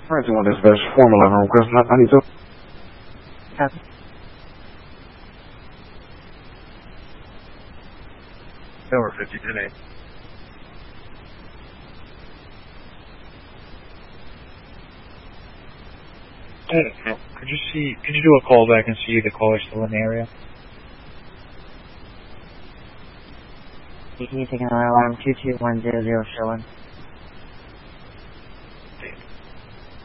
Alright, one dispatch, Form 11 request 92. Copy. Over 50 today. Could you do a call back and see if the caller's still in the area? Can you take another alarm 22100 showing?